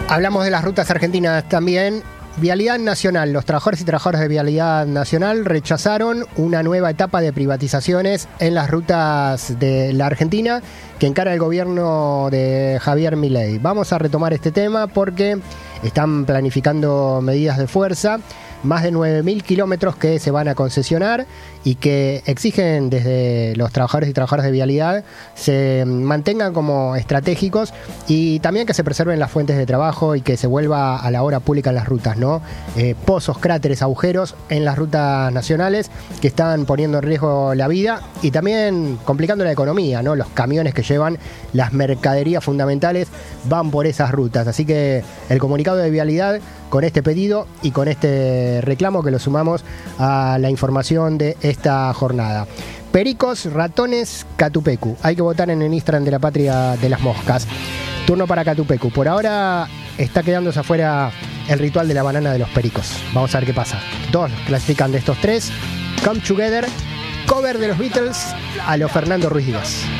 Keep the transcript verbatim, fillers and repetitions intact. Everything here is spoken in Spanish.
Hablamos de las rutas argentinas también. Vialidad Nacional. Los trabajadores y trabajadoras de Vialidad Nacional rechazaron una nueva etapa de privatizaciones en las rutas de la Argentina que encara el gobierno de Javier Milei. Vamos a retomar este tema porque están planificando medidas de fuerza. Más de nueve mil kilómetros que se van a concesionar y que exigen desde los trabajadores y trabajadoras de vialidad se mantengan como estratégicos y también que se preserven las fuentes de trabajo y que se vuelva a la hora pública en las rutas, ¿no? Eh, pozos, cráteres, agujeros en las rutas nacionales que están poniendo en riesgo la vida y también complicando la economía, ¿no? Los camiones que llevan las mercaderías fundamentales van por esas rutas. Así que el comunicado de vialidad con este pedido y con este reclamo que lo sumamos a la información de esta jornada. Pericos, ratones, Catupecu. Hay que votar en el Instagram de la Patria de las Moscas. Turno para Catupecu. Por ahora está quedándose afuera el ritual de la banana de los pericos. Vamos a ver qué pasa. Dos clasifican de estos tres. Come Together, cover de los Beatles a lo Fernando Ruiz Díaz.